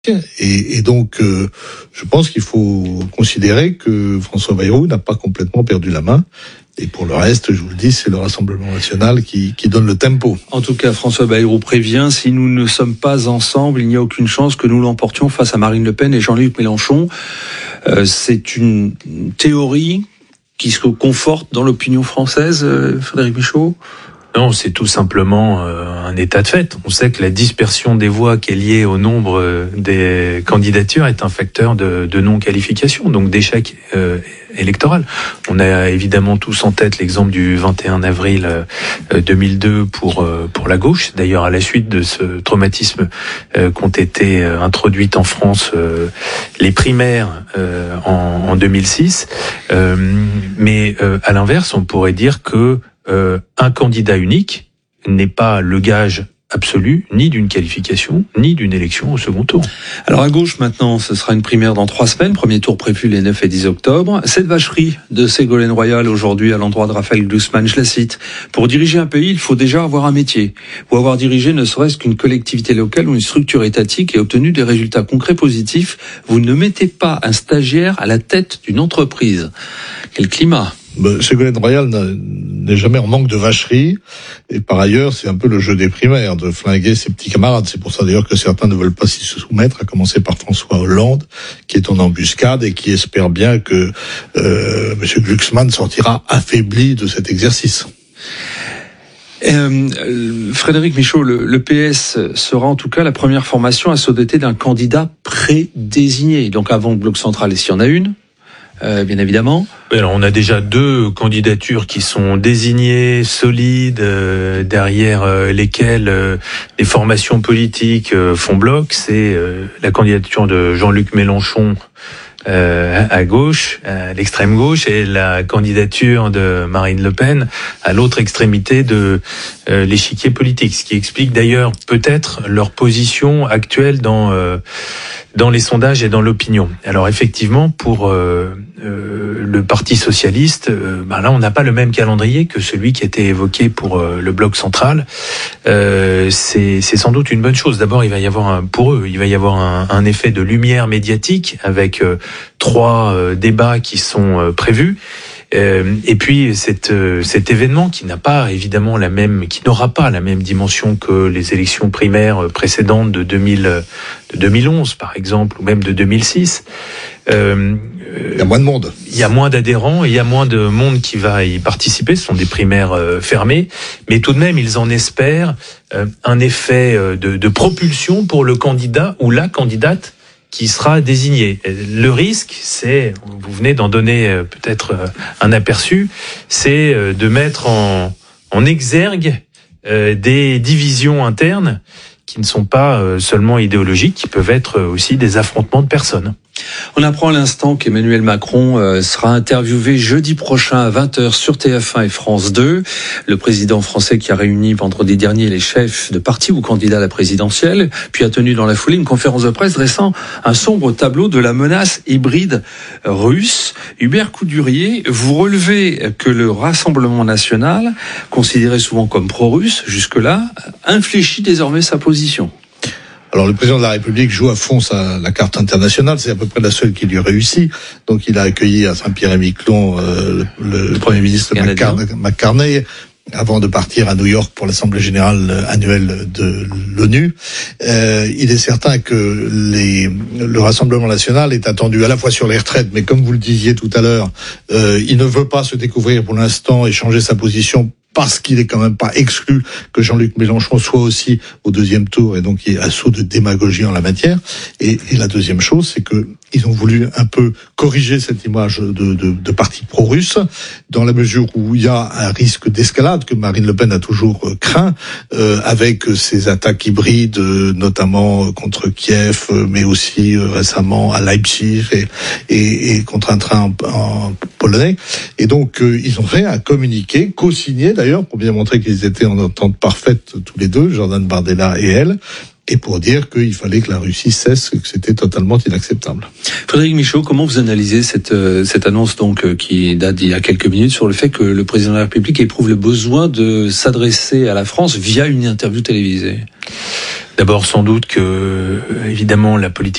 Et donc, je pense qu'il faut considérer que François Bayrou n'a pas complètement perdu la main. Et pour le reste, je vous le dis, c'est le Rassemblement national qui donne le tempo. En tout cas, François Bayrou prévient, si nous ne sommes pas ensemble, il n'y a aucune chance que nous l'emportions face à Marine Le Pen et Jean-Luc Mélenchon. C'est une théorie qui se conforte dans l'opinion française, Frédéric Michaud ? Non, c'est tout simplement un état de fait. On sait que la dispersion des voix qui est liée au nombre des candidatures est un facteur de non-qualification, donc d'échec électoral. On a évidemment tous en tête l'exemple du 21 avril 2002 pour la gauche. D'ailleurs, à la suite de ce traumatisme qu'ont été introduites en France les primaires en 2006. Mais à l'inverse, on pourrait dire que un candidat unique n'est pas le gage absolu ni d'une qualification, ni d'une élection au second tour. Alors à gauche maintenant, ce sera une primaire dans 3 semaines, premier tour prévu les 9 et 10 octobre. Cette vacherie de Ségolène Royal aujourd'hui à l'endroit de Raphaël Glucksmann, je la cite. Pour diriger un pays, il faut déjà avoir un métier, ou avoir dirigé ne serait-ce qu'une collectivité locale ou une structure étatique et obtenu des résultats concrets positifs. Vous ne mettez pas un stagiaire à la tête d'une entreprise. Quel climat! Ségolène Royal n'est jamais en manque de vacherie, et par ailleurs, c'est un peu le jeu des primaires, de flinguer ses petits camarades. C'est pour ça d'ailleurs que certains ne veulent pas s'y soumettre, à commencer par François Hollande, qui est en embuscade et qui espère bien que M. Glucksmann sortira affaibli de cet exercice. Frédéric Michaud, le PS sera en tout cas la première formation à se doter d'un candidat prédésigné. Donc avant le bloc central, et s'il y en a une, bien évidemment. Alors, on a déjà 2 candidatures qui sont désignées, solides, derrière lesquelles les formations politiques font bloc. C'est la candidature de Jean-Luc Mélenchon à gauche, à l'extrême gauche, et la candidature de Marine Le Pen à l'autre extrémité de l'échiquier politique. Ce qui explique d'ailleurs peut-être leur position actuelle dans les sondages et dans l'opinion. Alors effectivement, pour le Parti socialiste, là on n'a pas le même calendrier que celui qui était évoqué pour le bloc central. C'est sans doute une bonne chose. D'abord, il va y avoir un effet de lumière médiatique avec 3 débats qui sont prévus. Et puis cet événement qui n'aura pas la même dimension que les élections primaires précédentes de 2011 par exemple, ou même de 2006. Il y a moins de monde. Il y a moins d'adhérents et il y a moins de monde qui va y participer. Ce sont des primaires fermées, mais tout de même ils en espèrent un effet de propulsion pour le candidat ou la candidate qui sera désigné. Le risque, c'est, vous venez d'en donner peut-être un aperçu, c'est de mettre en exergue des divisions internes qui ne sont pas seulement idéologiques, qui peuvent être aussi des affrontements de personnes. On apprend à l'instant qu'Emmanuel Macron sera interviewé jeudi prochain à 20h sur TF1 et France 2. Le président français qui a réuni vendredi dernier les chefs de parti ou candidats à la présidentielle, puis a tenu dans la foulée une conférence de presse dressant un sombre tableau de la menace hybride russe. Hubert Coudurier, vous relevez que le Rassemblement national, considéré souvent comme pro-russe jusque-là, infléchit désormais sa position. Alors le président de la République joue à fond la carte internationale, c'est à peu près la seule qui lui réussit. Donc il a accueilli à Saint-Pierre-et-Miquelon le Premier ministre McCartney avant de partir à New York pour l'Assemblée générale annuelle de l'ONU. Il est certain que le Rassemblement national est attendu à la fois sur les retraites, mais comme vous le disiez tout à l'heure, il ne veut pas se découvrir pour l'instant et changer sa position, parce qu'il est quand même pas exclu que Jean-Luc Mélenchon soit aussi au 2e tour, et donc il y a un saut de démagogie en la matière. Et la deuxième chose, c'est que ils ont voulu un peu corriger cette image de parti pro-russe, dans la mesure où il y a un risque d'escalade que Marine Le Pen a toujours craint, avec ces attaques hybrides, notamment contre Kiev, mais aussi récemment à Leipzig et contre un train en polonais. Et donc ils ont fait un communiqué co-signé d'ailleurs pour bien montrer qu'ils étaient en entente parfaite tous les deux, Jordan Bardella et elle, et pour dire qu'il fallait que la Russie cesse, que c'était totalement inacceptable. Frédéric Michaud, comment vous analysez cette annonce donc qui date d'il y a quelques minutes sur le fait que le président de la République éprouve le besoin de s'adresser à la France via une interview télévisée ? D'abord, sans doute que, évidemment, la politique